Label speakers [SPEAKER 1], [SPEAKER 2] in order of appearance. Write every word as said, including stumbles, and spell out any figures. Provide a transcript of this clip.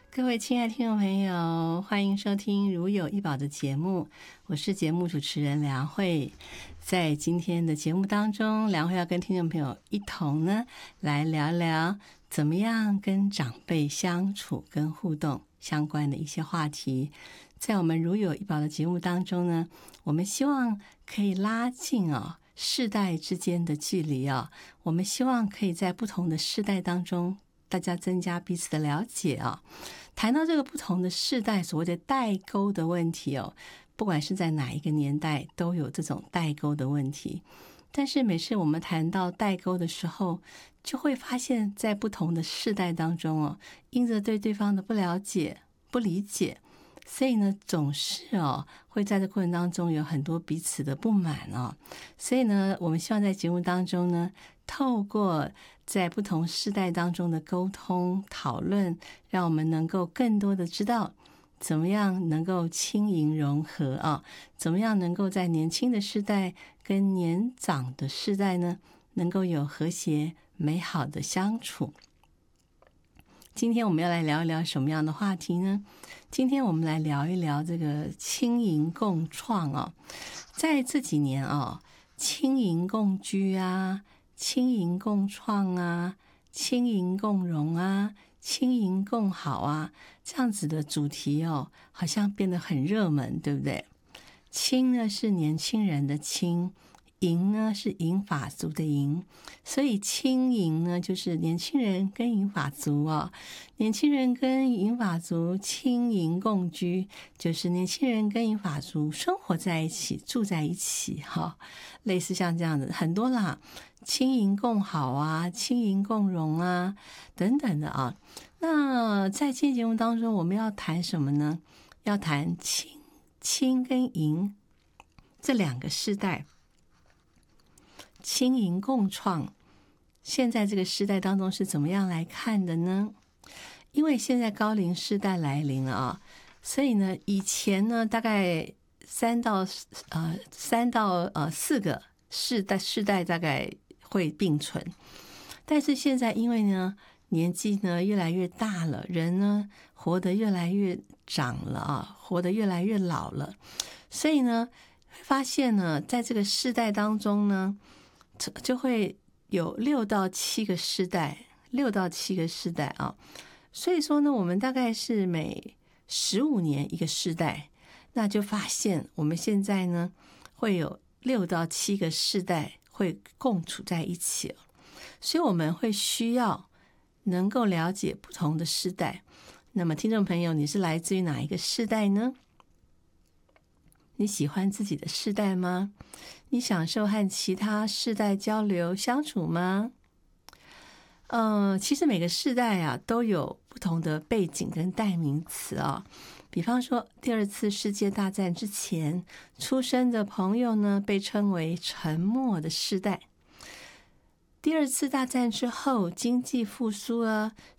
[SPEAKER 1] 各位亲爱的听众朋友，欢迎收听如有一宝的节目，我是节目主持人梁慧。在今天的节目当中，梁慧要跟听众朋友一同呢来聊聊怎么样跟长辈相处跟互动相关的一些话题。在我们如有一宝的节目当中呢，我们希望可以拉近哦世代之间的距离哦，我们希望可以在不同的世代当中大家增加彼此的了解啊、哦。谈到这个不同的世代所谓的代沟的问题哦，不管是在哪一个年代都有这种代沟的问题。但是每次我们谈到代沟的时候，就会发现在不同的世代当中哦，因着对对方的不了解、不理解，所以呢，总是哦会在这过程当中有很多彼此的不满哦。所以呢，我们希望在节目当中呢，透过在不同世代当中的沟通讨论，让我们能够更多的知道怎么样能够轻盈融合啊，怎么样能够在年轻的世代跟年长的世代呢，能够有和谐美好的相处。今天我们要来聊一聊什么样的话题呢？今天我们来聊一聊这个轻盈共创哦。在这几年哦，轻盈共居啊，轻盈共创啊，轻盈共荣啊，轻盈共好啊，这样子的主题哦，好像变得很热门，对不对？轻呢是年轻人的轻，银呢是银发族的银，所以轻盈呢就是年轻人跟银发族哦，年轻人跟银发族轻盈共居，就是年轻人跟银发族生活在一起，住在一起哈、哦，类似像这样的很多啦，轻盈共好啊，轻盈共荣啊，等等的啊。那在今天节目当中，我们要谈什么呢？要谈轻轻跟银这两个世代。轻盈共创，现在这个时代当中是怎么样来看的呢？因为现在高龄世代来临了啊，所以呢，以前呢大概三到呃三到呃四个世代世代大概会并存，但是现在因为呢年纪呢越来越大了，人呢活得越来越长了啊，活得越来越老了，所以呢会发现呢，在这个世代当中呢。就会有六到七个世代，六到七个世代啊，所以说呢，我们大概是每十五年一个世代，那就发现我们现在呢会有六到七个世代会共处在一起了，所以我们会需要能够了解不同的世代。那么，听众朋友，你是来自于哪一个世代呢？你喜欢自己的世代吗？你享受和其他世代交流相处吗？呃，其实每个世代啊都有不同的背景跟代名词啊。比方说，第二次世界大战之前出生的朋友呢，被称为沉默的世代。第二次大战之后，经济复苏了，